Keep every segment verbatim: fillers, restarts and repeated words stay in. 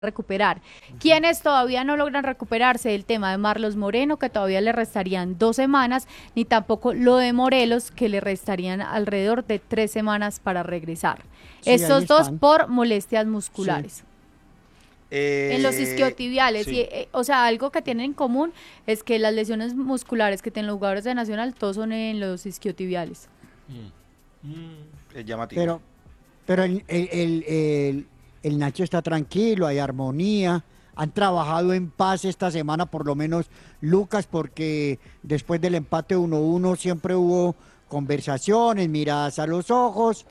recuperar. Quienes todavía no logran recuperarse el tema de Marlos Moreno, que todavía le restarían dos semanas, ni tampoco lo de Morelos, que le restarían alrededor de tres semanas para regresar. Sí, estos dos por molestias musculares. Sí. Eh, en los isquiotibiales, sí. y, eh, o sea, algo que tienen en común es que las lesiones musculares que tienen los jugadores de Nacional, todos son en los isquiotibiales. Mm. Mm. Es llamativo. Pero, pero el, el, el, el El Nacho está tranquilo, hay armonía, han trabajado en paz esta semana, por lo menos Lucas, porque después del empate uno uno siempre hubo conversaciones, miradas a los ojos,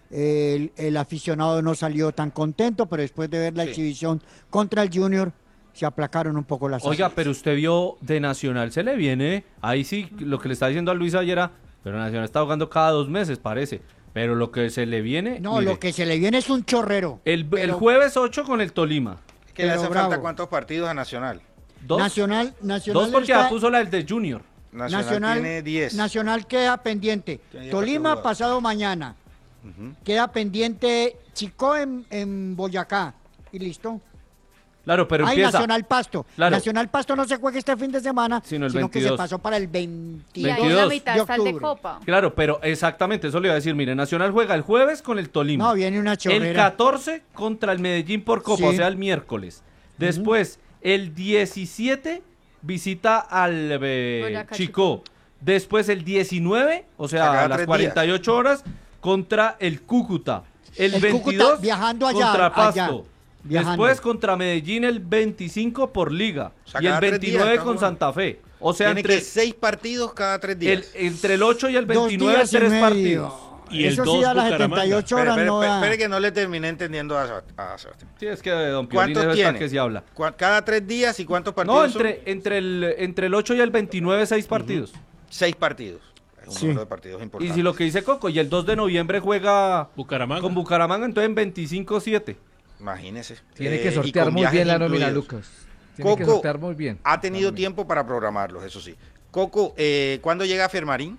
el, el aficionado no salió tan contento, pero después de ver la sí. exhibición contra el Junior, se aplacaron un poco las Oiga, asas. pero usted vio de Nacional, se le viene, ahí sí, lo que le está diciendo a Luis ayer era, pero Nacional está jugando cada dos meses, parece. Pero lo que se le viene... No, mire, lo que se le viene es un chorrero. El, pero, el jueves ocho con el Tolima. ¿Que le hace bravo. falta cuántos partidos a Nacional? Dos. Nacional, Nacional Dos porque está, ya puso la del de Junior. Nacional, Nacional tiene diez. Nacional queda pendiente. Tolima pasado mañana. Uh-huh. Queda pendiente Chicó en, en Boyacá. Y listo. Claro, pero Ay, empieza. Nacional Pasto. Claro. Nacional Pasto no se juega este fin de semana, sino, el sino veintidós. que se pasó para el veintidós. Y ahí en la mitad está el de Copa. Claro, pero exactamente, eso le iba a decir. Mire, Nacional juega el jueves con el Tolima. No, viene una chorrera. El catorce contra el Medellín por Copa, sí. o sea, el miércoles. Después, uh-huh. el diecisiete visita al eh, Chicó. Después, el diecinueve, o sea, o sea a las cuarenta y ocho días. Horas, contra el Cúcuta. El, el veintidós Cúcuta viajando allá, contra Pasto. Allá. Viajando. Después contra Medellín el veinticinco por Liga, o sea, y el veintinueve días, con Santa Fe. O sea, tiene entre que seis partidos cada tres días. El, entre el ocho y el veintinueve, tres partidos. Y eso el sí a las setenta y ocho horas espere, no espere, da. espere que no le terminé entendiendo a, a Sebastián. Sí, es que Don Piolín ¿Cuántos tiene? Que se habla. ¿Cada tres días y cuántos partidos No, entre, son? entre, el, entre el ocho y el veintinueve, seis partidos. Uh-huh. Seis partidos. Es un sí. número de partidos importante. Y si lo que dice Coco, y el dos de noviembre juega Bucaramanga. con Bucaramanga, entonces en veinticinco siete. Imagínese. Tiene que sortear eh, muy bien la nómina, Lucas. Tiene Coco que sortear muy bien. Ha tenido tiempo para programarlos, eso sí. Coco, eh, ¿cuándo llega Fermarín?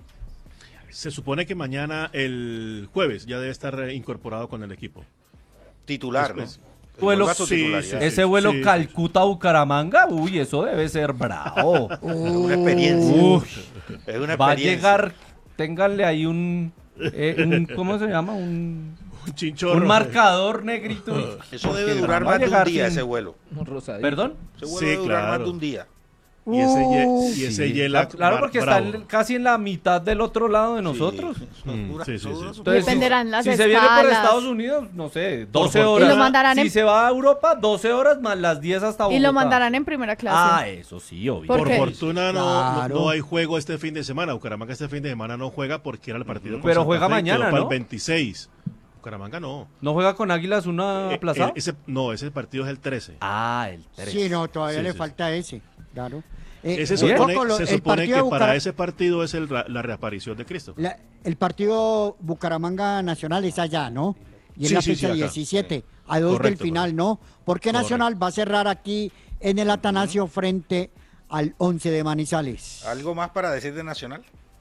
Se supone que mañana, el jueves, ya debe estar incorporado con el equipo. Titular, Después, ¿no? Vuelo, sí, sí, ese vuelo sí, Calcuta-Bucaramanga, uy, eso debe ser bravo. Es una experiencia. Uf, es una experiencia. Va a llegar, ténganle ahí un, eh, un ¿cómo se llama? Un... Un chinchorro. Un marcador negrito. Eso debe durar más de un día, sin... ese vuelo. ¿Perdón? Ese vuelo sí, debe durar claro. más de un día. Y ese, ye y ese sí, hiela. Claro, porque bravo. Está casi en la mitad del otro lado de nosotros. Sí, mm, sí, sí, sí. Entonces, dependerán si, las si escalas. se viene por Estados Unidos, no sé, doce horas. Y lo mandarán si en... se va a Europa, doce horas más las diez hasta Bogotá. Y lo mandarán en primera clase. Ah, eso sí, obvio. ¿Por, por fortuna no, claro. no, no hay juego este fin de semana. Bucaramanga este fin de semana no juega porque era el partido. Pero con juega Santa Fe, mañana, ¿no? Para el veintiséis. Bucaramanga no. ¿No juega con Águilas una eh, aplazada? Eh, ese, no, ese partido es el trece. Ah, el trece. Sí, no, todavía sí, le sí, falta sí. ese, claro. Eh, ese se supone, lo, se supone que para ese partido es el, la reaparición de Cristo. La, el partido Bucaramanga Nacional es allá, ¿no? Y es sí, la sí, fecha sí, diecisiete, a dos correcto, del final, ¿no? Porque Nacional correcto. Va a cerrar aquí en el Atanasio uh-huh. frente al once de Manizales. ¿Algo más para decir de Nacional?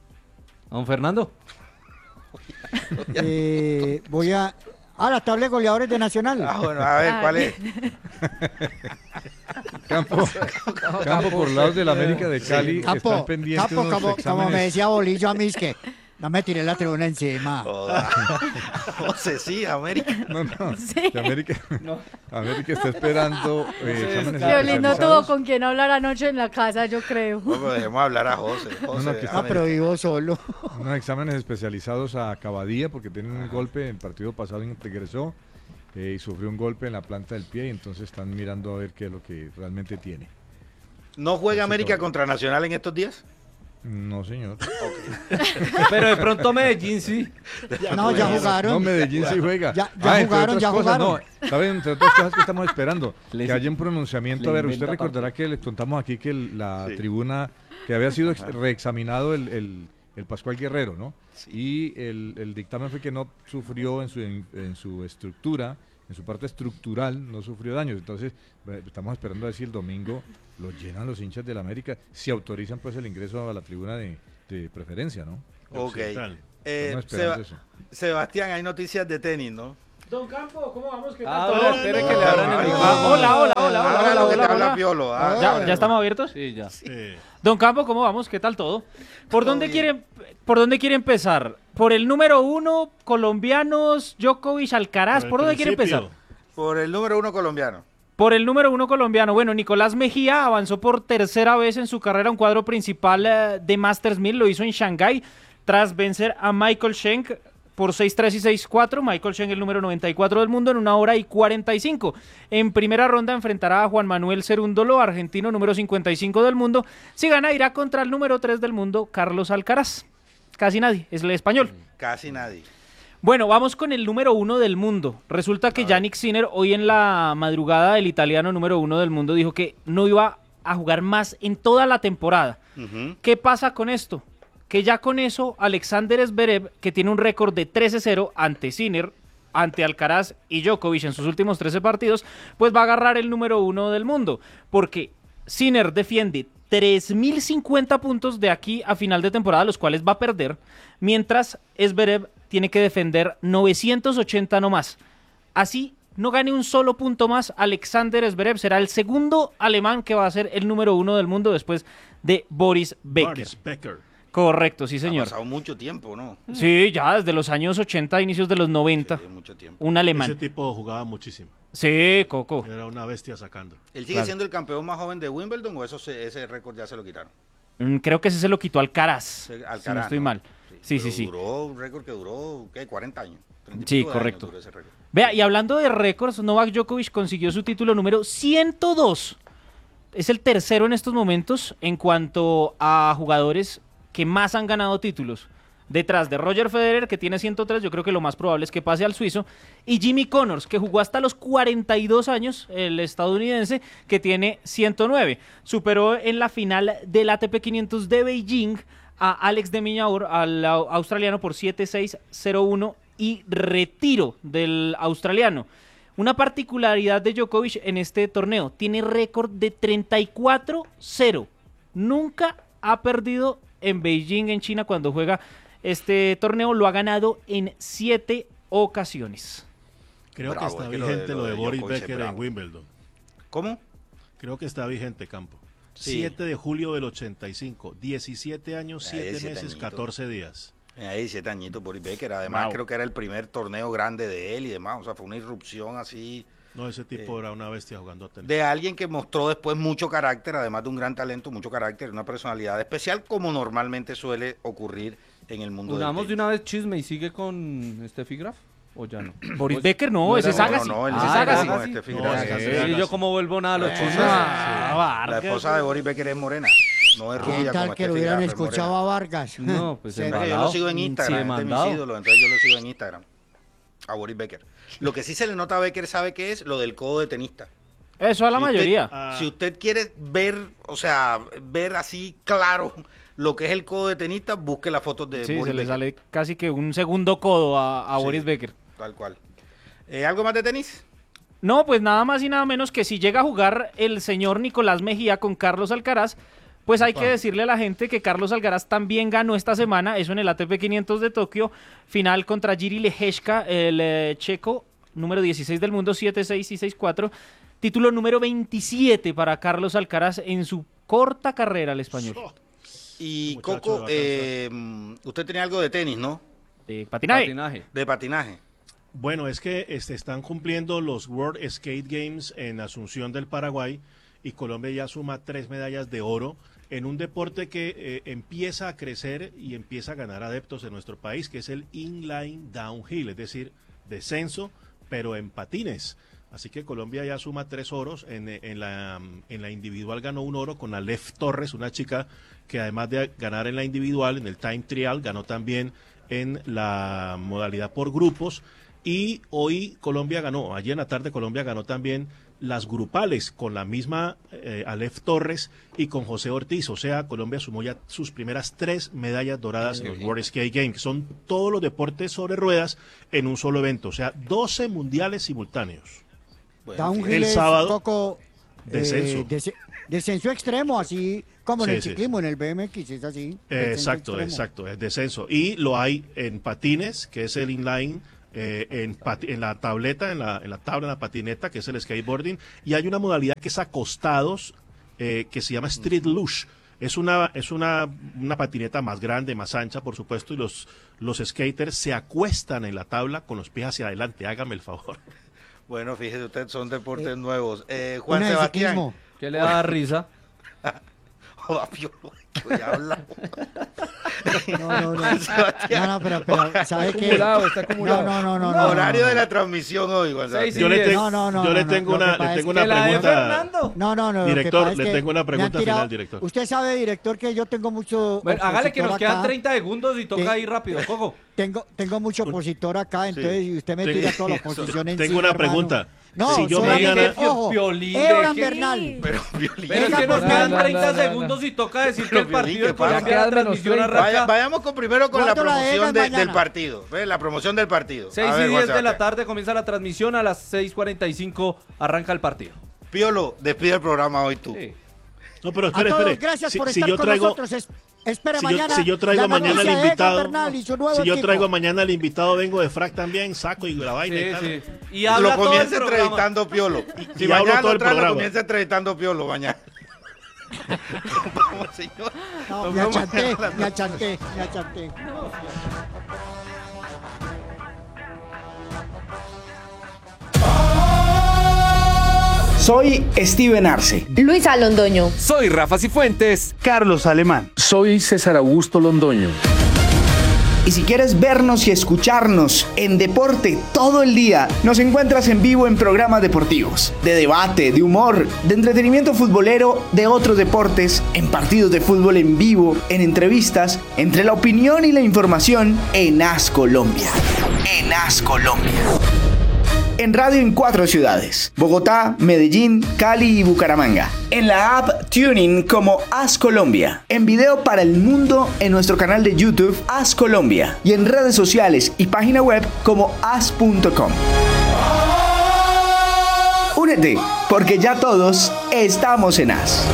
Don Fernando. eh, voy a... Ah, la tabla de goleadores de Nacional. Ah, bueno, a ver, ¿cuál es? Campo, campo por lados de la América de Cali, sí. Campo, están pendientes campo, unos como, exámenes. como me decía Bolillo a mí, es que no me tiré la tribuna encima. Oh, José, sí, América. No, no, sí. América, no. América está esperando eh, exámenes Violín no tuvo con quien hablar anoche en la casa, yo creo. No, pero dejemos hablar a José. José no, no, que ah, pero vivo solo. Unos exámenes especializados a Cavadía porque tienen un golpe, el partido pasado ingresó eh, y sufrió un golpe en la planta del pie y entonces están mirando a ver qué es lo que realmente tiene. ¿No juega América contra Nacional en estos días? No, señor. Okay. Pero de pronto Medellín sí. Ya no, ya jugaron. No, Medellín sí juega. Ya, ya ah, jugaron, ya cosas, jugaron. No, ¿saben? Entre otras cosas que estamos esperando, que haya un pronunciamiento. A ver, usted recordará que le contamos aquí que el, la sí. tribuna, que había sido reexaminado el, el, el Pascual Guerrero, ¿no? Sí. Y el, el dictamen fue que no sufrió en su, en, en su estructura, en su parte estructural, no sufrió daños. Entonces, estamos esperando a ver si el domingo lo llenan los hinchas del América, si autorizan pues el ingreso a la tribuna de, de preferencia, ¿no? Ok. Eh, Seba Sebastián, hay noticias de tenis, ¿no? Don Campo, ¿cómo vamos? ¿Qué tal Ah, todo? espere que le abran el Ah, Hola, hola, hola, hola, Ahora hola, lo que hola, te habla hola. Piolo, ah, ¿Ya, bueno. ¿Ya estamos abiertos? Sí, ya. Sí. Don Campo, ¿cómo vamos? ¿Qué tal todo? ¿Por Todo dónde bien. quiere, por dónde quiere empezar? ¿Por el número uno, colombianos, Djokovic, Alcaraz? Por el ¿Por dónde quiere principio. empezar? Por el número uno colombiano. Por el número uno colombiano. Bueno, Nicolás Mejía avanzó por tercera vez en su carrera un cuadro principal eh, de Masters mil. Lo hizo en Shanghái tras vencer a Michael Schenk por seis tres y seis cuatro. Michael Schenk, el número noventa y cuatro del mundo, en una hora y cuarenta y cinco. En primera ronda enfrentará a Juan Manuel Cerúndolo, argentino, número cincuenta y cinco del mundo. Si gana, irá contra el número tres del mundo, Carlos Alcaraz. Casi nadie, es el español. Casi nadie. Bueno, vamos con el número uno del mundo. Resulta que Yannick Sinner, hoy en la madrugada, el italiano número uno del mundo, dijo que no iba a jugar más en toda la temporada. Uh-huh. ¿Qué pasa con esto? Que ya con eso, Alexander Zverev, que tiene un récord de trece cero ante Sinner, ante Alcaraz y Djokovic en sus últimos trece partidos, pues va a agarrar el número uno del mundo. Porque Sinner defiende tres mil cincuenta puntos de aquí a final de temporada, los cuales va a perder, mientras Zverev tiene que defender novecientos ochenta nomás. Así no gane un solo punto más, Alexander Zverev será el segundo alemán que va a ser el número uno del mundo después de Boris Becker. Boris Becker. Correcto, sí señor. Ha pasado mucho tiempo, ¿no? Sí, ya desde los años ochenta, inicios de los noventa. Sí, mucho tiempo. Un alemán. Ese tipo jugaba muchísimo. Sí, Coco. Era una bestia sacando. ¿Él sigue Claro. siendo el campeón más joven de Wimbledon o eso se- ese récord ya se lo quitaron? Mm, Creo que ese se lo quitó Alcaraz. Se- si no Alcaraz, estoy ¿no? mal. Sí, sí, pero sí. Duró un récord que duró, ¿qué? cuarenta años. treinta y Sí, pico de años correcto. duró ese récord. Vea, y hablando de récords, Novak Djokovic consiguió su título número ciento dos. Es el tercero en estos momentos en cuanto a jugadores que más han ganado títulos. Detrás de Roger Federer, que tiene ciento tres, yo creo que lo más probable es que pase al suizo, y Jimmy Connors, que jugó hasta los cuarenta y dos años, el estadounidense, que tiene ciento nueve. Superó en la final del A T P quinientos de Beijing a Alex de Minaur, al au- australiano, por siete seis cero uno y retiro del australiano. Una particularidad de Djokovic en este torneo, tiene récord de treinta y cuatro cero. Nunca ha perdido en Beijing, en China, cuando juega este torneo. Lo ha ganado en siete ocasiones. Creo Bravo, que está es que lo de- vigente lo lo de, de Boris Djokovic es Becker en bravo. Wimbledon. ¿Cómo? Creo que está vigente, Campo. Sí. siete de julio del ochenta y cinco. diecisiete años, Ahí, siete siete meses, añitos. catorce días. Ahí, siete añitos Boris Becker. Además, Bravo. creo que era el primer torneo grande de él y demás. O sea, fue una irrupción así No, ese tipo era una bestia jugando a tenis. de alguien que mostró después mucho carácter, además de un gran talento, mucho carácter, una personalidad especial, como normalmente suele ocurrir en el mundo del Unamos de tenis. una vez chisme y sigue con Steffi Graf, ¿o ya no? Boris Pues- Becker no, no ese es era- Agassi. no, no, él Ese es es Agassi. Agassi. Este No, figura- ese Sí, es Sí, Agassi. yo como vuelvo nada los chismes. Ah, La Vargas. esposa de Boris Becker es morena, no es ¿Qué rubia tal como que este lo hubieran Graf, es escuchado morena. a Vargas? No, pues Se- Es que yo embalado. lo sigo en Sí, Instagram, este es mi mandado. ídolo, entonces yo lo sigo en Instagram, a Boris Becker. Lo que sí se le nota a Becker, ¿sabe qué es? Lo del codo de tenista. Eso a la Si usted- mayoría. Ah, Si usted quiere ver, o sea, ver así claro lo que es el codo de tenista, busque las fotos de Sí, Boris se le Becker. sale casi que un segundo codo a, a Sí. Boris Becker. Tal cual. Eh, ¿Algo más de tenis? No, pues nada más y nada menos que si llega a jugar el señor Nicolás Mejía con Carlos Alcaraz, pues hay que decirle a la gente que Carlos Alcaraz también ganó esta semana, eso en el A T P quinientos de Tokio, final contra Jiri Lehečka, el eh, checo, número dieciséis del mundo, siete seis y seis cuatro, título número veintisiete para Carlos Alcaraz en su corta carrera al español. Y Muchacho Coco, de eh, usted tenía algo de tenis, ¿no? De patinaje. Patinaje. De patinaje. Bueno, es que este, están cumpliendo los World Skate Games en Asunción del Paraguay y Colombia ya suma tres medallas de oro en un deporte que eh, empieza a crecer y empieza a ganar adeptos en nuestro país, que es el inline downhill, es decir, descenso, pero en patines. Así que Colombia ya suma tres oros. En, en, la, en la individual ganó un oro con Aleph Torres, una chica que además de ganar en la individual, en el time trial, ganó también en la modalidad por grupos. Y hoy Colombia ganó, ayer en la tarde Colombia ganó también las grupales con la misma eh, Aleph Torres y con José Ortiz. O sea, Colombia sumó ya sus primeras tres medallas doradas en los World Skate Games. Son todos los deportes sobre ruedas en un solo evento. O sea, doce mundiales simultáneos. Bueno, Downhill el es, sábado, Coco, eh, descenso. dese- descenso extremo, así como en Sí, el sí, ciclismo, en el B M X, es así. Eh, descenso exacto, extremo. exacto, es descenso. Y lo hay en patines, que es el inline eh, en, en la tableta, en la, en la tabla, en la patineta, que es el skateboarding, y hay una modalidad que es acostados, eh, que se llama Street Luge. Es una, es una, una patineta más grande, más ancha, por supuesto, y los, los skaters se acuestan en la tabla con los pies hacia adelante. Hágame el favor. Bueno, fíjese usted, son deportes eh, nuevos. Eh, Juan Sebastián. ¿Qué le da risa? Joda, Piolo, que voy a hablar. No, no, no. No, no, pero, pero ¿sabe qué? Acumulado, está acumulado. No, no, no, no. no horario no, no. de la transmisión hoy, Juan Seis y Yo le, diez. te, No, no, no, yo le no, tengo no, una, lo que le pasa tengo es una que la de pregunta. Fernando. No, no, no. lo que Director, pasa es le que tengo una me han pregunta tirado- final, director. Usted sabe, director, que yo tengo mucho. Bueno, hágale que nos opositor quedan acá. treinta segundos y toca Sí. ir rápido, Coco. Tengo, tengo mucho opositor acá, entonces Sí. y usted me Tengo- tira toda la oposición encima. Tengo una hermano. pregunta. No, Si yo solamente- mañana- ojo, Piolín, Ebran ¿de qué? Bernal. Pero, Violín, Pero es Venga, que nos por quedan favor. treinta No, no, no, segundos y toca decir que Pero, el partido Violín, de ¿qué pasa? Colombia, la Ya quedan menos transmisión treinta. Vaya- arranca vayamos con primero con la ¿Cuánto la promoción dejan de- mañana? del partido. ¿Ve? La promoción del partido. seis A ver, y Juan diez de la Sebastián. tarde comienza la transmisión, a las seis cuarenta y cinco arranca el partido. Piolo, despide el programa hoy tú. Sí. No, pero A espere, todos, espere. gracias Si, por si estar yo con traigo, nosotros. Es- espera si yo, mañana. si yo traigo la mañana al noticia de Egan invitado, Bernal y su nuevo si yo equipo. traigo mañana al invitado, vengo de frac también, saco y la vaina y Sí, tal. sí. Y habla Lo todo el comienza programa. entrevistando Piolo. Si y hablo mañana todo lo el trae, lo programa. comienza entrevistando Piolo mañana. Vamos, señor. No, Nos me vemos achanté, mañana a las me achanté, me achanté. Soy Steven Arce. Luisa Londoño. Soy Rafa Cifuentes. Carlos Alemán. Soy César Augusto Londoño. Y si quieres vernos y escucharnos en deporte todo el día, nos encuentras en vivo en programas deportivos, de debate, de humor, de entretenimiento futbolero, de otros deportes, en partidos de fútbol en vivo, en entrevistas, entre la opinión y la información en As Colombia. En As Colombia. En radio en cuatro ciudades: Bogotá, Medellín, Cali y Bucaramanga. En la app Tuning como As Colombia. En video para el mundo en nuestro canal de YouTube As Colombia. Y en redes sociales y página web como as punto com. Únete, porque ya todos estamos en As.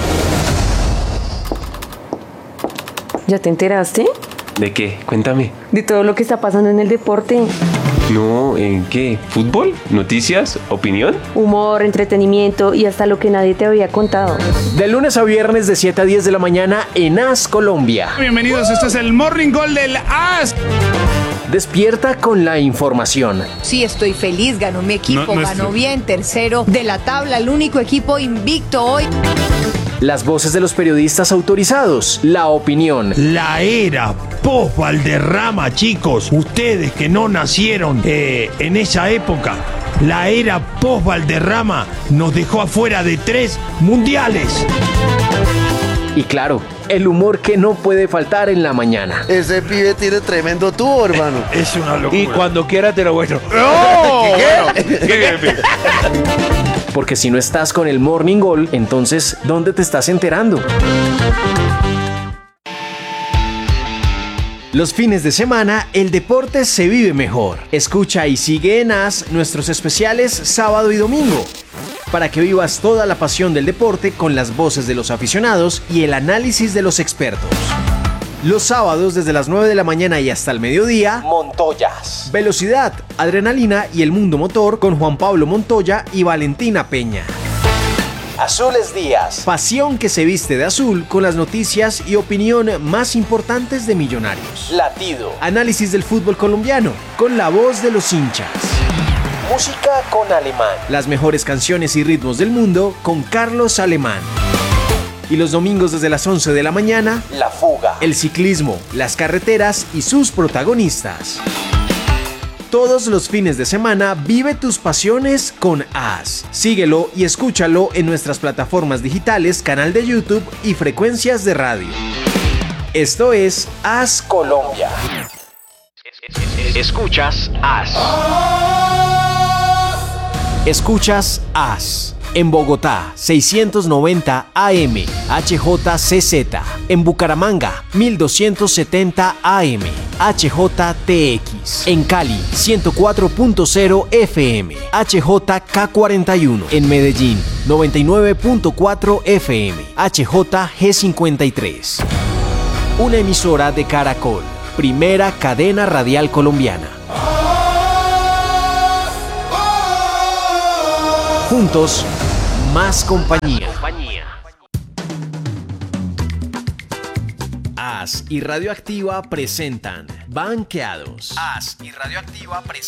¿Ya te enteraste? ¿De qué? Cuéntame. De todo lo que está pasando en el deporte. No, ¿en qué? ¿Fútbol? ¿Noticias? ¿Opinión? Humor, entretenimiento y hasta lo que nadie te había contado. De lunes a viernes de siete a diez de la mañana en As Colombia. Bienvenidos, este es el Morning Call del As. Despierta con la información. Sí, estoy feliz, ganó mi equipo, No, no ganó estoy- bien, tercero de la tabla, el único equipo invicto hoy. Las voces de los periodistas autorizados. La opinión. La era post Valderrama, chicos. Ustedes que no nacieron eh, en esa época. La era post Valderrama nos dejó afuera de tres mundiales. Y claro, el humor que no puede faltar en la mañana. Ese pibe tiene tremendo tubo, hermano. Es una locura. Y cuando quiera te lo bueno. ¡Oh! Porque si no estás con el Morning Call, entonces, ¿dónde te estás enterando? Los fines de semana, el deporte se vive mejor. Escucha y sigue en As nuestros especiales sábado y domingo, para que vivas toda la pasión del deporte con las voces de los aficionados y el análisis de los expertos. Los sábados desde las nueve de la mañana y hasta el mediodía, Montoyas. Velocidad, adrenalina y el mundo motor con Juan Pablo Montoya y Valentina Peña. Azules Días. Pasión que se viste de azul con las noticias y opinión más importantes de Millonarios. Latido. Análisis del fútbol colombiano con la voz de los hinchas. Música con Alemán. Las mejores canciones y ritmos del mundo con Carlos Alemán. Y los domingos desde las once de la mañana, La Fuga. El ciclismo, las carreteras y sus protagonistas. Todos los fines de semana vive tus pasiones con As. Síguelo y escúchalo en nuestras plataformas digitales, canal de YouTube y frecuencias de radio. Esto es As Colombia. Escuchas As. Escuchas As. En Bogotá, seiscientos noventa A M, H J C Z. En Bucaramanga, mil doscientos setenta A M, H J T X. En Cali, ciento cuatro punto cero F M, H J K cuarenta y uno. En Medellín, noventa y nueve punto cuatro F M, H J G cincuenta y tres. Una emisora de Caracol, primera cadena radial colombiana. Juntos, más compañía. As y Radioactiva presentan Banqueados. As y Radioactiva presentan